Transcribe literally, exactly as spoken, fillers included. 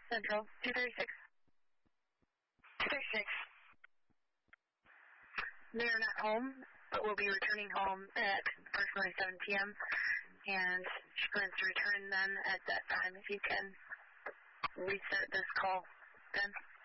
Central, two thirty-six. two thirty-six. They are not home, but will be returning home at approximately seven p.m. And she plans to return then at that time. If you can restart this call then.